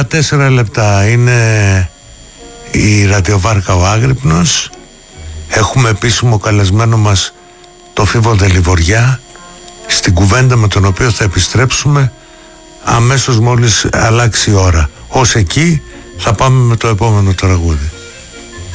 4 λεπτά είναι η ραδιοβάρκα Ο Άγρυπνος. Έχουμε επίσημο καλεσμένο μας το Φίβο Δελιβοριά, στην κουβέντα με τον οποίο θα επιστρέψουμε αμέσως μόλις αλλάξει η ώρα. Ως εκεί θα πάμε με το επόμενο τραγούδι.